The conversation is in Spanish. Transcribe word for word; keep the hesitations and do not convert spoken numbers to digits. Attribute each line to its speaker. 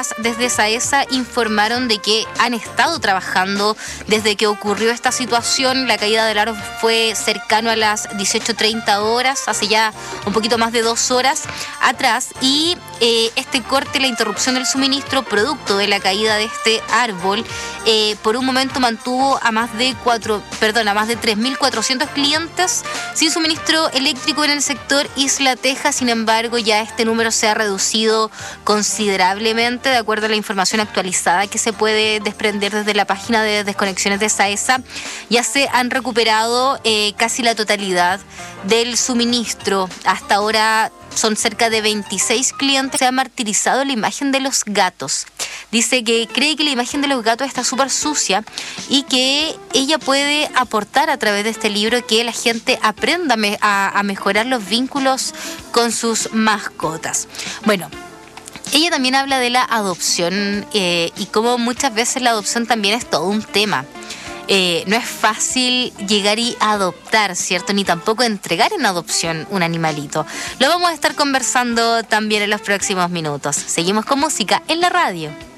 Speaker 1: atrás, desde SAESA informaron de que han estado trabajando desde que ocurrió esta situación. La caída del aro fue cercano a las dieciocho treinta horas, hace ya un poquito más de dos horas atrás, y eh, este corte, la interrupción del suministro producto de la caída de este árbol, eh, por un momento mantuvo a más de cuatro, perdón, a más de tres mil cuatrocientos clientes sin suministro eléctrico en el sector Isla Teja. Sin embargo, ya este número se ha reducido considerablemente, de acuerdo a la información actualizada que se puede desprender desde la página de desconexiones de SAESA. Ya se han recuperado eh, casi la totalidad del suministro. Hasta ahora son cerca de veintiséis clientes. Se ha martirizado la imagen de los gatos. Dice que cree que la imagen de los gatos está súper sucia y que ella puede aportar a través de este libro que la gente aprenda a, a mejorar los vínculos con sus mascotas. Bueno, ella también habla de la adopción eh, y cómo muchas veces la adopción también es todo un tema. Eh, no es fácil llegar y adoptar, ¿cierto? Ni tampoco entregar en adopción un animalito. Lo vamos a estar conversando también en los próximos minutos. Seguimos con música en la radio.